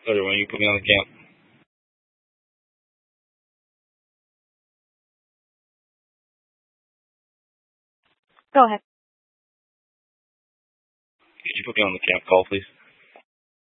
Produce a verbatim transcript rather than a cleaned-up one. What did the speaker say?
Sorry, when you put me on the camp. Go ahead. Could you put me on the camp call, please?